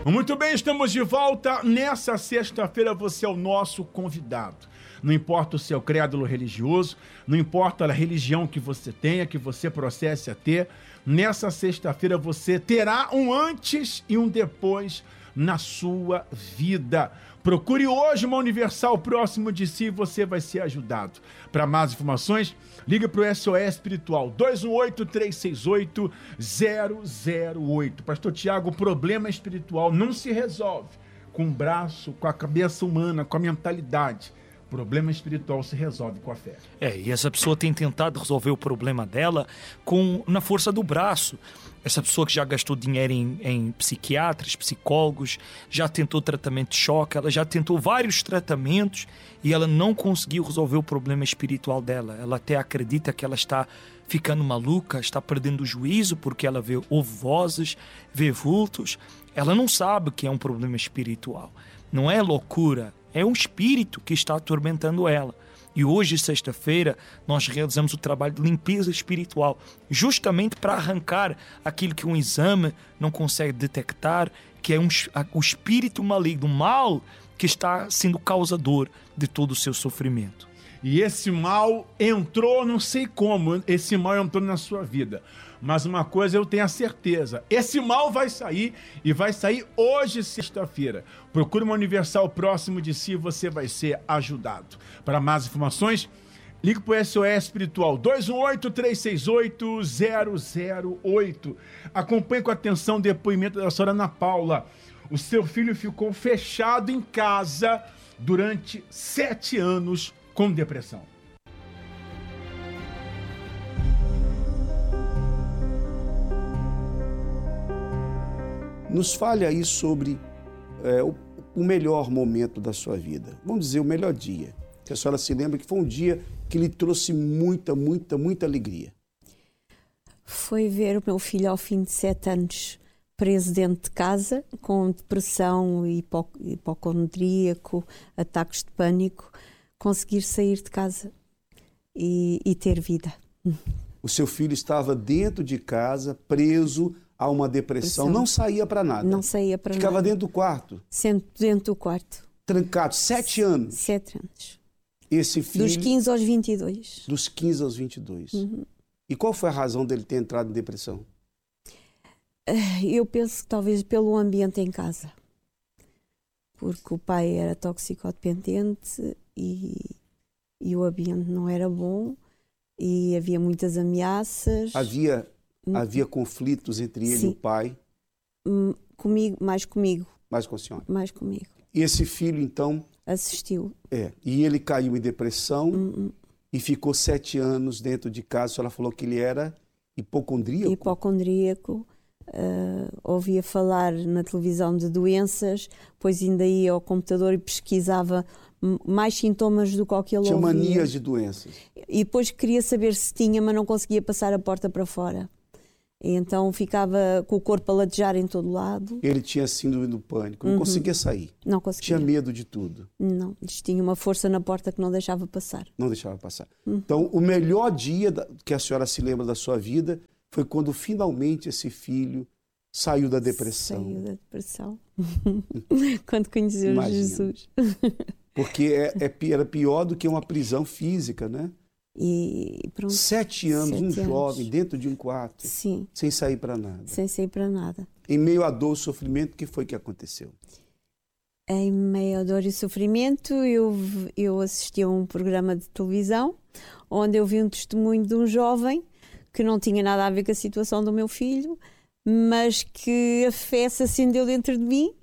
Muito bem, estamos de volta. Nessa sexta-feira você é o nosso convidado. Não importa o seu credo religioso, não importa a religião que você tenha, que você processe a ter, nessa sexta-feira você terá um antes e um depois na sua vida. Procure hoje uma Universal próximo de si e você vai ser ajudado. Para mais informações, ligue para o SOS Espiritual 218-368-008. Pastor Tiago, o problema espiritual não se resolve com o braço, com a cabeça humana, com a mentalidade. O problema espiritual se resolve com a fé. E essa pessoa tem tentado resolver o problema dela na força do braço. Essa pessoa que já gastou dinheiro em psiquiatras, psicólogos, já tentou tratamento de choque, ela já tentou vários tratamentos e ela não conseguiu resolver o problema espiritual dela. Ela até acredita que ela está ficando maluca, está perdendo o juízo porque ela ouve vozes, vê vultos. Ela não sabe o que é um problema espiritual. Não é loucura, é um espírito que está atormentando ela. E hoje, sexta-feira, nós realizamos o trabalho de limpeza espiritual, justamente para arrancar aquilo que um exame não consegue detectar, que é o espírito maligno, o mal que está sendo causador de todo o seu sofrimento. E esse mal entrou, não sei como, esse mal entrou na sua vida. Mas uma coisa eu tenho a certeza, esse mal vai sair e vai sair hoje, sexta-feira. Procure uma Universal próximo de si e você vai ser ajudado. Para mais informações, ligue para o SOS Espiritual 218-368-008. Acompanhe com atenção o depoimento da senhora Ana Paula. O seu filho ficou fechado em casa durante 7 anos com depressão. Nos fale aí sobre o melhor momento da sua vida. Vamos dizer, o melhor dia. Que a senhora se lembra que foi um dia que lhe trouxe muita, muita, muita alegria. Foi ver o meu filho ao fim de 7 anos preso dentro de casa, com depressão, hipocondríaco, ataques de pânico, conseguir sair de casa e ter vida. O seu filho estava dentro de casa, preso a uma depressão, não saía para nada. Não saía para nada. Ficava dentro do quarto. Dentro do quarto. Trancado, 7 anos. 7 anos. Esse filho... Dos 15 aos 22. Dos 15 aos 22. Uhum. E qual foi a razão dele ter entrado em depressão? Eu penso que talvez pelo ambiente em casa. Porque o pai era toxicodependente e o ambiente não era bom e havia muitas ameaças. Havia conflitos entre ele e o pai? Mais comigo. Mais com a senhora? Mais comigo. E esse filho, então... Assistiu. E ele caiu em depressão e ficou 7 anos dentro de casa. A senhora falou que ele era hipocondríaco? Hipocondríaco. Ouvia falar na televisão de doenças, depois ainda ia ao computador e pesquisava mais sintomas do que o que ele ouvia. Tinha manias de doenças. E depois queria saber se tinha, mas não conseguia passar a porta para fora. E então ficava com o corpo a latejar em todo lado. Ele tinha síndrome do pânico, não conseguia sair. Não conseguia. Tinha medo de tudo. Não, tinha uma força na porta que não deixava passar. Não deixava passar. Então, o melhor dia que a senhora se lembra da sua vida foi quando finalmente esse filho saiu da depressão. Saiu da depressão. Quando conheceu Jesus. Porque era pior do que uma prisão física, né? E pronto. 7 anos, jovem, dentro de um quarto. Sim. Sem sair para nada. Sem sair para nada. Em meio à dor e sofrimento, o que foi que aconteceu? Em meio à dor e sofrimento, eu assisti a um programa de televisão onde eu vi um testemunho de um jovem que não tinha nada a ver com a situação do meu filho, mas que a fé se acendeu dentro de mim.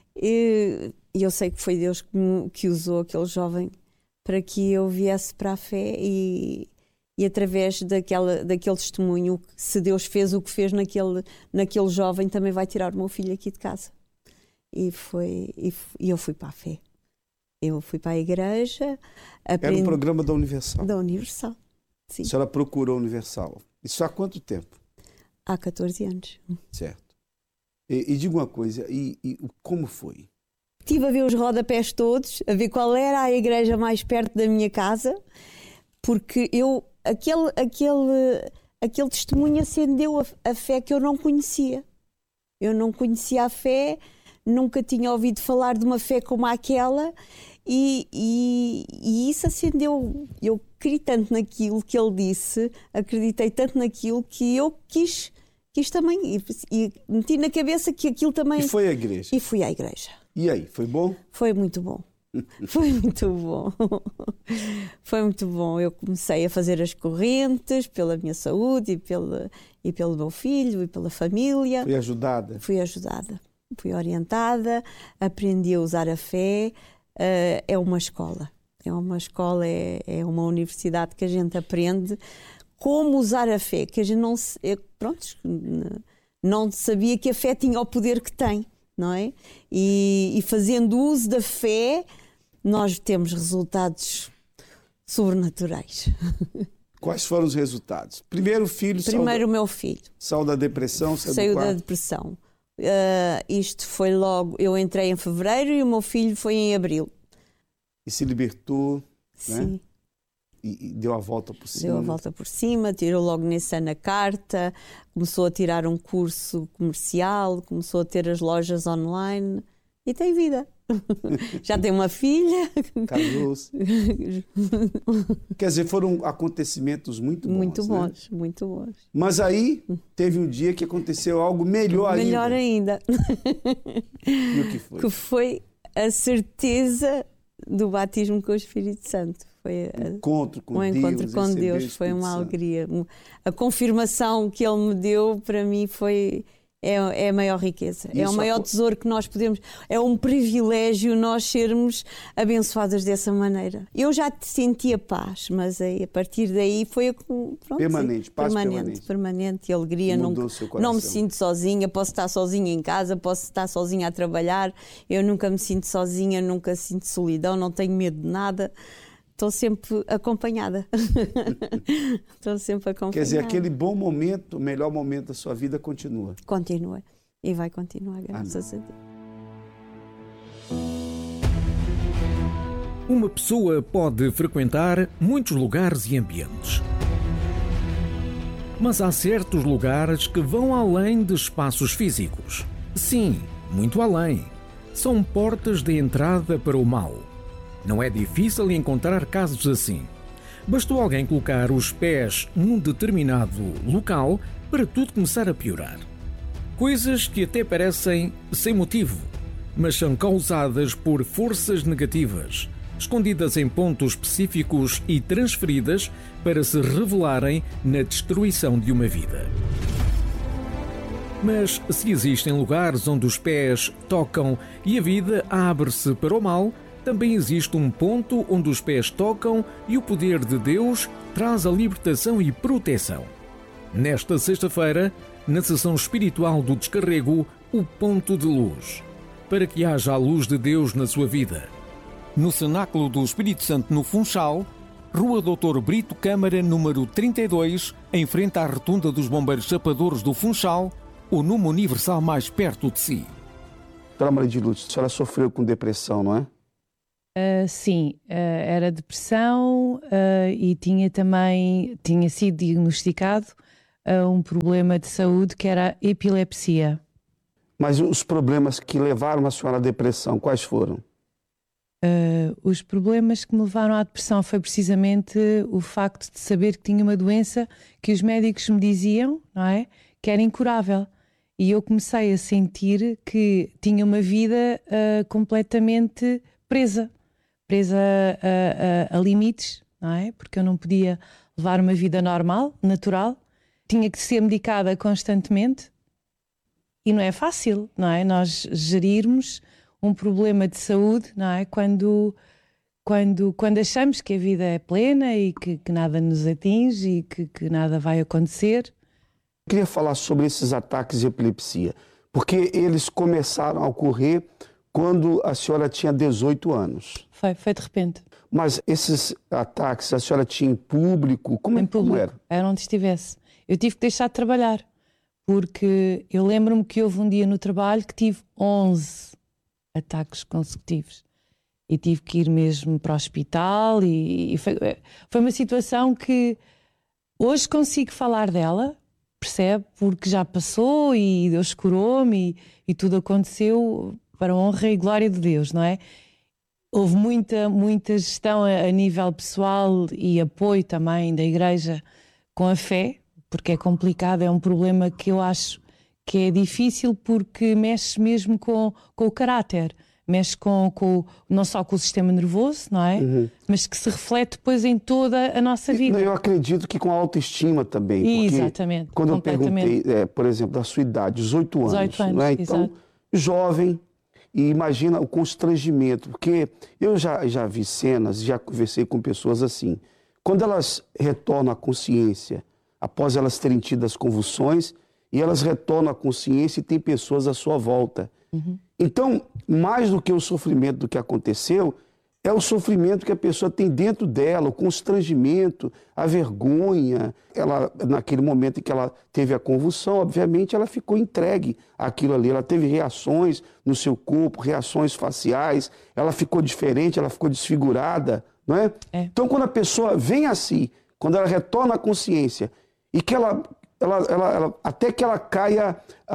E eu sei que foi Deus que usou aquele jovem para que eu viesse para a fé e através daquele testemunho, se Deus fez o que fez naquele jovem, também vai tirar o meu filho aqui de casa. E eu fui para a fé. Eu fui para a igreja. Era um programa da Universal? Da Universal, sim. A senhora procurou a Universal. Isso há quanto tempo? Há 14 anos. Certo. E diga uma coisa, como foi? Estive a ver os rodapés todos, a ver qual era a igreja mais perto da minha casa, porque aquele testemunho acendeu a fé que eu não conhecia. Eu não conhecia a fé, nunca tinha ouvido falar de uma fé como aquela, e isso acendeu. Eu criei tanto naquilo que ele disse, acreditei tanto naquilo que eu quis também, e meti na cabeça que aquilo também... E foi à igreja? E fui à igreja. E aí, foi bom? Foi muito bom. Foi muito bom. Foi muito bom. Eu comecei a fazer as correntes pela minha saúde e pelo meu filho e pela família. Foi ajudada? Fui ajudada. Fui orientada, aprendi a usar a fé. É uma escola. É uma escola, é uma universidade que a gente aprende como usar a fé, que a gente não sabia que a fé tinha o poder que tem, não é? E fazendo uso da fé, nós temos resultados sobrenaturais. Quais foram os resultados? Primeiro o filho... Primeiro o meu filho. Saiu da depressão? Saiu da depressão. Isto foi logo... Eu entrei em fevereiro e o meu filho foi em abril. E se libertou, sim. Né? E deu a volta por cima. Deu a volta por cima, tirou logo nesse ano a carta, começou a tirar um curso comercial, começou a ter as lojas online e tem vida. Já tem uma filha. Casou-se. Quer dizer, foram acontecimentos muito bons. Muito bons, né? Muito bons. Mas aí teve um dia que aconteceu algo melhor ainda. Melhor ainda. E o que foi? Que foi a certeza do batismo com o Espírito Santo. Foi encontro com Deus. Encontro com Deus. Foi uma alegria. A confirmação que Ele me deu, para mim, é a maior riqueza. É o maior tesouro que nós podemos... É um privilégio nós sermos abençoadas dessa maneira. Eu já sentia paz, mas a partir daí foi... Pronto, permanente, paz permanente. Alegria. Não me sinto sozinha. Posso estar sozinha em casa, posso estar sozinha a trabalhar. Eu nunca me sinto sozinha, nunca sinto solidão, não tenho medo de nada. Estou sempre acompanhada. Estou sempre acompanhada. Quer dizer, aquele bom momento, o melhor momento da sua vida continua. Continua. E vai continuar, graças a Deus. Uma pessoa pode frequentar muitos lugares e ambientes. Mas há certos lugares que vão além de espaços físicos. Sim, muito além. São portas de entrada para o mal. Não é difícil encontrar casos assim. Bastou alguém colocar os pés num determinado local para tudo começar a piorar. Coisas que até parecem sem motivo, mas são causadas por forças negativas, escondidas em pontos específicos e transferidas para se revelarem na destruição de uma vida. Mas se existem lugares onde os pés tocam e a vida abre-se para o mal, também existe um ponto onde os pés tocam e o poder de Deus traz a libertação e proteção. Nesta sexta-feira, na sessão espiritual do Descarrego, o ponto de luz, para que haja a luz de Deus na sua vida. No Cenáculo do Espírito Santo, no Funchal, Rua Doutor Brito Câmara, número 32, em frente à Rotunda dos Bombeiros Chapadores do Funchal, o número universal mais perto de si. Doutora Maria de Lourdes, a senhora sofreu com depressão, não é? Sim, era depressão e tinha sido diagnosticado um problema de saúde que era a epilepsia. Mas os problemas que levaram a senhora à depressão, quais foram? Os problemas que me levaram à depressão foi precisamente o facto de saber que tinha uma doença que os médicos me diziam, não é, que era incurável. E eu comecei a sentir que tinha uma vida completamente presa a limites, não é? Porque eu não podia levar uma vida normal, natural, tinha que ser medicada constantemente e não é fácil, não é? Nós gerirmos um problema de saúde, não é? Quando achamos que a vida é plena e que nada nos atinge e que nada vai acontecer. Eu queria falar sobre esses ataques de epilepsia, porque eles começaram a ocorrer quando a senhora tinha 18 anos. Foi de repente. Mas esses ataques a senhora tinha em público? Como era? Era onde estivesse. Eu tive que deixar de trabalhar, porque eu lembro-me que houve um dia no trabalho que tive 11 ataques consecutivos. E tive que ir mesmo para o hospital e foi uma situação que hoje consigo falar dela, percebe? Porque já passou e Deus curou-me e tudo aconteceu para a honra e glória de Deus, não é? Houve muita gestão a nível pessoal e apoio também da igreja com a fé, porque é complicado, é um problema que eu acho que é difícil porque mexe mesmo com o caráter, mexe não só com o sistema nervoso, não é? Mas que se reflete depois em toda a nossa vida. Eu acredito que com a autoestima também. Porque exatamente. Quando eu perguntei, por exemplo, da sua idade, 18 anos. 18 anos, não é? Então, exato. Jovem, e imagina o constrangimento, porque eu já vi cenas, já conversei com pessoas assim. Quando elas retornam à consciência, após elas terem tido as convulsões, e elas retornam à consciência e tem pessoas à sua volta. Então, mais do que o sofrimento do que aconteceu, é o sofrimento que a pessoa tem dentro dela, o constrangimento, a vergonha. Ela, naquele momento em que ela teve a convulsão, obviamente ela ficou entregue àquilo ali. Ela teve reações no seu corpo, reações faciais, ela ficou diferente, ela ficou desfigurada, não é? Então, quando a pessoa vem assim, quando ela retorna à consciência e que ela até que ela caia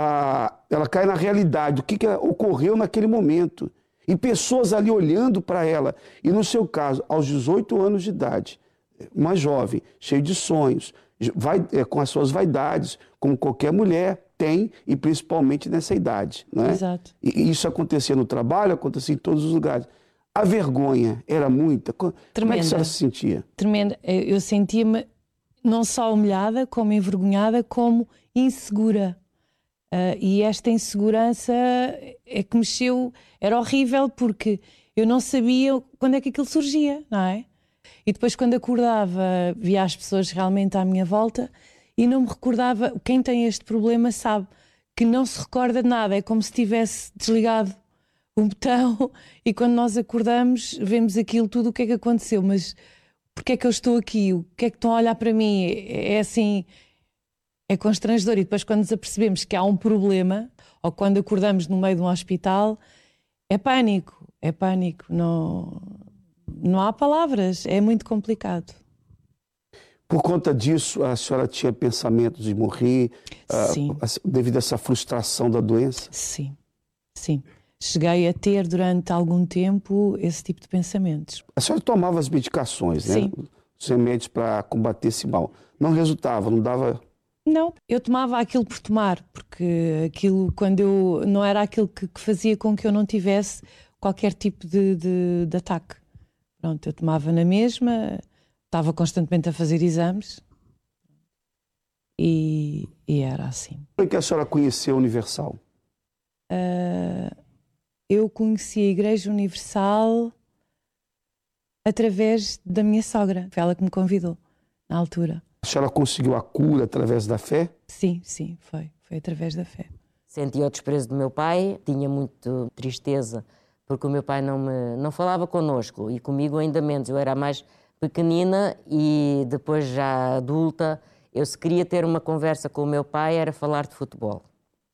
na realidade, o que ocorreu naquele momento. E pessoas ali olhando para ela. E no seu caso, aos 18 anos de idade, uma jovem, cheia de sonhos, com as suas vaidades, como qualquer mulher tem, e principalmente nessa idade. Não é? Exato. E isso acontecia no trabalho, acontecia em todos os lugares. A vergonha era muita. Tremenda. Como é que a senhora se sentia? Tremenda. Eu sentia-me não só humilhada, como envergonhada, como insegura. E esta insegurança é que mexeu, era horrível porque eu não sabia quando é que aquilo surgia, não é? E depois quando acordava, via as pessoas realmente à minha volta e não me recordava, quem tem este problema sabe que não se recorda de nada, é como se tivesse desligado um botão e quando nós acordamos vemos aquilo, tudo o que é que aconteceu, mas porque é que eu estou aqui? O que é que estão a olhar para mim? É assim... É constrangedor. E depois quando nos apercebemos que há um problema, ou quando acordamos no meio de um hospital, é pânico. É pânico. Não há palavras. É muito complicado. Por conta disso, a senhora tinha pensamentos de morrer? Sim. Devido a essa frustração da doença? Sim. Sim. Cheguei a ter durante algum tempo esse tipo de pensamentos. A senhora tomava as medicações, né? Sim. Os remédios para combater esse mal. Não resultava, não dava... Não, eu tomava aquilo por tomar, porque aquilo, quando eu não era aquilo que fazia com que eu não tivesse qualquer tipo de ataque. Pronto, eu tomava na mesma, estava constantemente a fazer exames e era assim. Como é que a senhora conheceu a Universal? Eu conheci a Igreja Universal através da minha sogra, foi ela que me convidou na altura. A senhora conseguiu a cura através da fé? Sim, foi através da fé. Sentia o desprezo do meu pai, tinha muito tristeza, porque o meu pai não falava connosco e comigo ainda menos. Eu era mais pequenina e depois já adulta, eu se queria ter uma conversa com o meu pai era falar de futebol.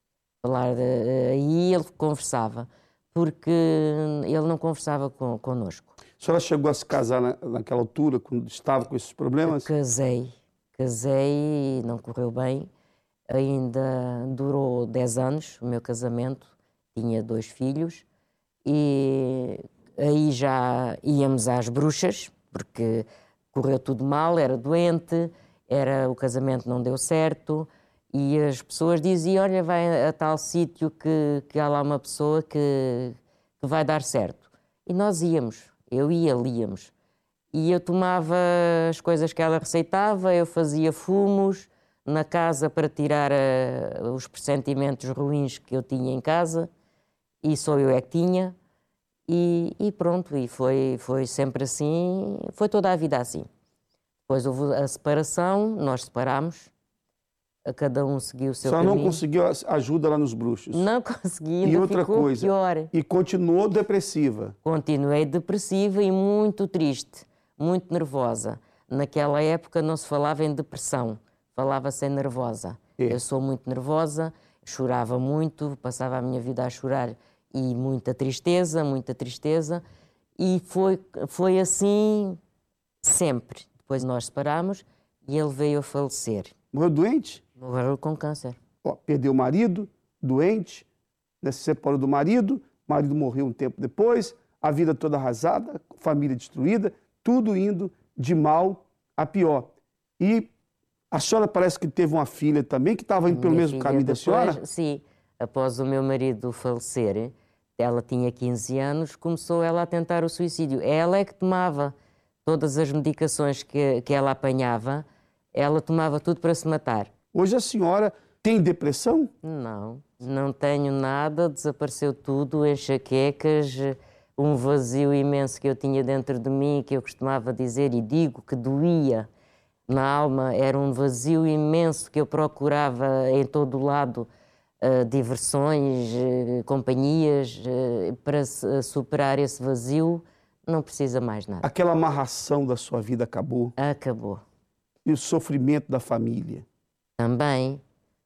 Aí ele conversava, porque ele não conversava connosco. A senhora chegou a se casar naquela altura, quando estava com esses problemas? Casei e não correu bem. Ainda durou 10 anos o meu casamento. Tinha 2 filhos. E aí já íamos às bruxas, porque correu tudo mal, era doente, o casamento não deu certo. E as pessoas diziam, olha, vai a tal sítio que há lá uma pessoa que vai dar certo. E nós íamos, íamos. E eu tomava as coisas que ela receitava, eu fazia fumos na casa para tirar os pressentimentos ruins que eu tinha em casa, e só eu é que tinha, e pronto, e foi sempre assim, foi toda a vida assim. Depois houve a separação, nós separámos, cada um seguiu o seu caminho. Só não conseguiu ajuda lá nos bruxos? Não consegui, ainda e outra ficou coisa, pior. E continuou depressiva? Continuei depressiva e muito triste. Muito nervosa. Naquela época não se falava em depressão, falava-se em nervosa. Eu sou muito nervosa, chorava muito, passava a minha vida a chorar e muita tristeza. E foi assim sempre. Depois nós separámos e ele veio a falecer. Morreu doente? Morreu com câncer. Perdeu o marido, doente, se separou do marido, o marido morreu um tempo depois, a vida toda arrasada, família destruída, tudo indo de mal a pior. E a senhora parece que teve uma filha também, que estava indo pelo mesmo caminho da senhora? Sim, após o meu marido falecer, ela tinha 15 anos, começou ela a tentar o suicídio. Ela é que tomava todas as medicações que ela apanhava, ela tomava tudo para se matar. Hoje a senhora tem depressão? Não, não tenho nada, desapareceu tudo, enxaquecas, um vazio imenso que eu tinha dentro de mim, que eu costumava dizer e digo que doía na alma, era um vazio imenso que eu procurava em todo o lado, diversões, companhias, para superar esse vazio, não precisa mais nada. Aquela amarração da sua vida acabou? Acabou. E o sofrimento da família? Também.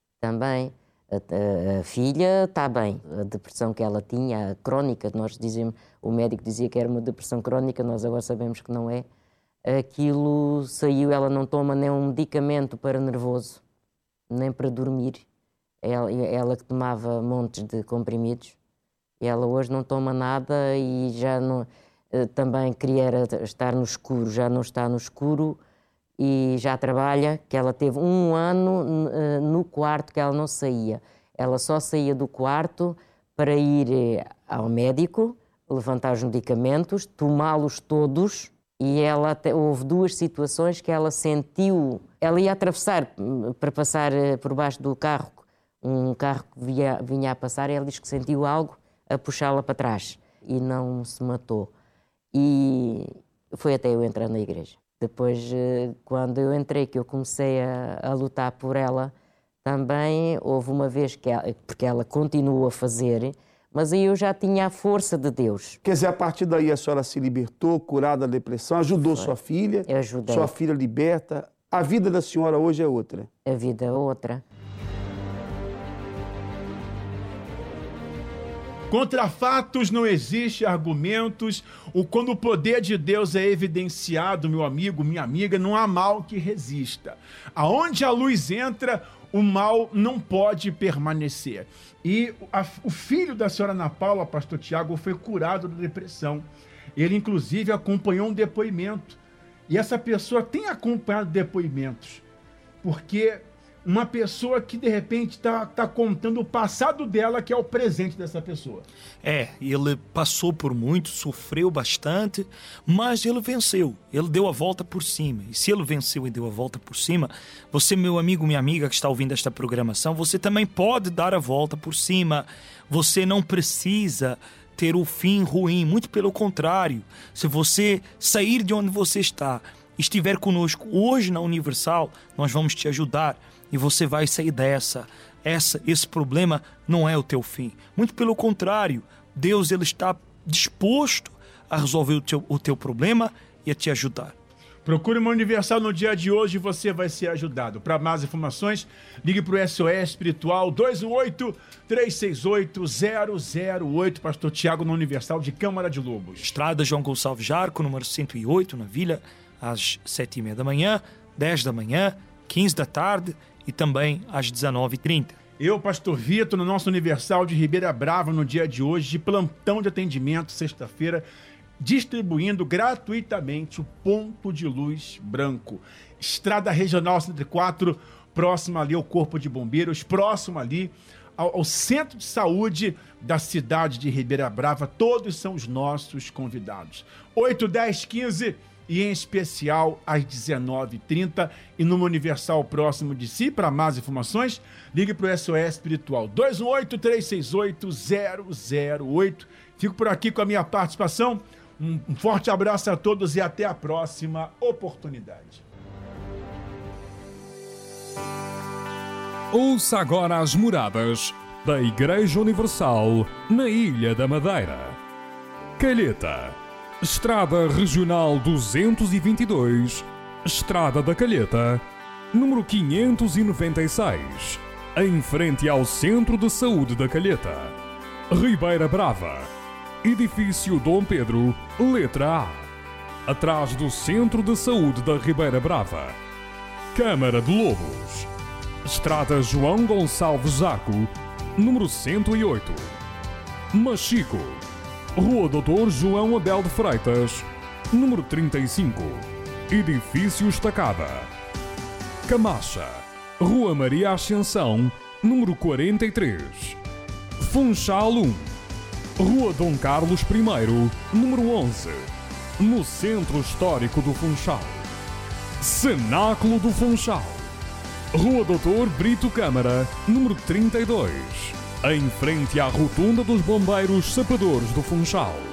A filha está bem. A depressão que ela tinha, a crónica, o médico dizia que era uma depressão crónica, nós agora sabemos que não é. Aquilo saiu, ela não toma nem um medicamento para nervoso, nem para dormir. Ela que tomava montes de comprimidos, ela hoje não toma nada e já não... Também queria estar no escuro, já não está no escuro e já trabalha, que ela teve 1 ano no quarto que ela não saía. Ela só saía do quarto para ir ao médico, levantar os medicamentos, tomá-los todos e houve 2 situações que ela sentiu. Ela ia atravessar para passar por baixo do carro, um carro que vinha a passar, e ela diz que sentiu algo a puxá-la para trás e não se matou. E foi até eu entrar na igreja. Depois, quando eu entrei, que eu comecei a lutar por ela, também houve uma vez porque ela continuou a fazer, mas aí eu já tinha a força de Deus. Quer dizer, a partir daí a senhora se libertou, curada da depressão, ajudou sua filha, eu ajudei. Sua filha liberta. A vida da senhora hoje é outra. A vida é outra. Contra fatos não existe argumentos. Quando o poder de Deus é evidenciado, meu amigo, minha amiga, não há mal que resista. Aonde a luz entra, o mal não pode permanecer. E o filho da senhora Ana Paula, pastor Tiago, foi curado da depressão. Ele, inclusive, acompanhou um depoimento. E essa pessoa tem acompanhado depoimentos. Porque uma pessoa que, de repente, está contando o passado dela, que é o presente dessa pessoa. Ele passou por muito, sofreu bastante, mas ele venceu. Ele deu a volta por cima. E se ele venceu e deu a volta por cima, você, meu amigo, minha amiga que está ouvindo esta programação, você também pode dar a volta por cima. Você não precisa ter o fim ruim, muito pelo contrário. Se você sair de onde você está, estiver conosco hoje na Universal, nós vamos te ajudar. E você vai sair dessa. Esse problema não é o teu fim. Muito pelo contrário, Deus ele está disposto a resolver o teu problema e a te ajudar. Procure uma Universal no dia de hoje e você vai ser ajudado. Para mais informações, ligue para o SOS Espiritual 218-368-008. Pastor Tiago na Universal de Câmara de Lobos. Estrada João Gonçalves Jarco, número 108, na Vila, às 7h30 da manhã, 10 da manhã, 15 da tarde e também às 19h30. Eu, pastor Vitor, no nosso Universal de Ribeira Brava, no dia de hoje, de plantão de atendimento, sexta-feira, distribuindo gratuitamente o ponto de luz branco. Estrada Regional 104, próximo ali ao Corpo de Bombeiros, próximo ali ao Centro de Saúde da cidade de Ribeira Brava. Todos são os nossos convidados. 8, 10, 15... e em especial às 19h30 e numa Universal próximo de si. Para mais informações, ligue para o SOS Espiritual 218-368-008. Fico por aqui com a minha participação. Um forte abraço a todos e até a próxima oportunidade. Ouça agora as moradas da Igreja Universal na Ilha da Madeira. Calheta, Estrada Regional 222, Estrada da Calheta, número 596, em frente ao Centro de Saúde da Calheta. Ribeira Brava, Edifício Dom Pedro, letra A, atrás do Centro de Saúde da Ribeira Brava. Câmara de Lobos, Estrada João Gonçalves Jarco, número 108. Machico, Rua Doutor João Abel de Freitas, número 35, Edifício Estacada. Camacha, Rua Maria Ascensão, número 43. Funchal 1, Rua Dom Carlos I, número 11, no Centro Histórico do Funchal. Cenáculo do Funchal, Rua Doutor Brito Câmara, número 32, em frente à Rotunda dos Bombeiros Sapadores do Funchal.